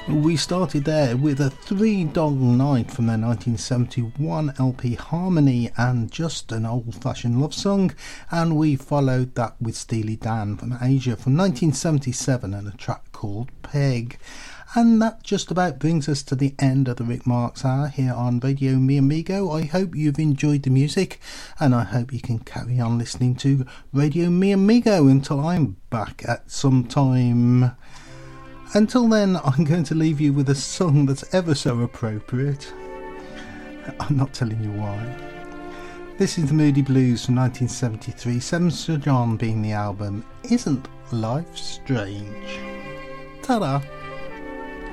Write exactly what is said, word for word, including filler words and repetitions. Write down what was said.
We started there with a Three Dog Night from their nineteen seventy-one L P Harmony and Just an Old-Fashioned Love Song, and we followed that with Steely Dan from Asia from nineteen seventy-seven and a track called Peg. And that just about brings us to the end of the Rick Marks Hour here on Radio Mi Amigo. I hope you've enjoyed the music, and I hope you can carry on listening to Radio Mi Amigo until I'm back at some time. Until then, I'm going to leave you with a song that's ever so appropriate. I'm not telling you why. This is the Moody Blues from nineteen seventy-three, Seven Sir John being the album. Isn't Life Strange? Ta-da!